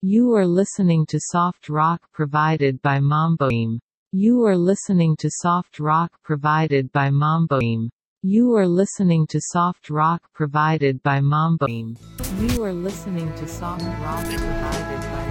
You are listening to soft rock provided by Mamboim. You are listening to soft rock provided by Mamboim. You are listening to soft rock provided by Mamboim. You are listening to soft rock provided by